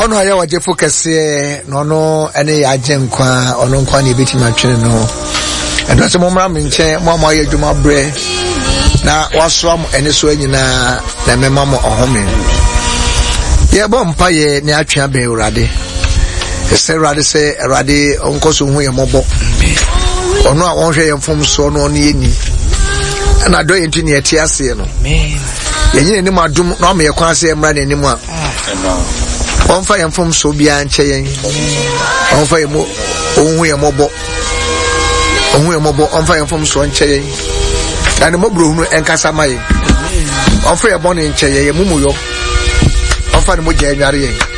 ono aya waje focus no no ene ya agenkwa ono nkwa ne beti matwene no eno se momra menche mo aye dwuma bre na waso am ene so anyina na mema mo ohome ye bo mpa ye ne atwea be urade se urade se urade onkoso hu ye mobo ono a wonhwe ye mfom so no ne yeni na do yenti ne ati ase no amen yenye ni madum na o me yakwa ase emra ne nimu a onfa ye mfom so bia nche yen onfa ye mo ohun ye mobo onfa ye mfom so nche yen na ne mobro hunu enkasa mai onfa ye bone nche ye mumuyo onfa ne mo je anware yen